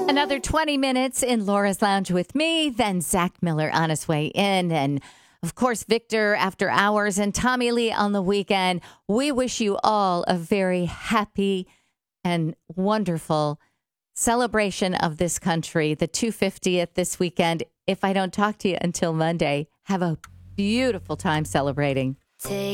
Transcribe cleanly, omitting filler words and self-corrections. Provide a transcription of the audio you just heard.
Another 20 minutes in Laura's Lounge with me, then Zach Miller on his way in, and of course, Victor after hours and Tommy Lee on the weekend. We wish you all a very happy and wonderful celebration of this country, the 250th this weekend. If I don't talk to you until Monday, have a beautiful time celebrating.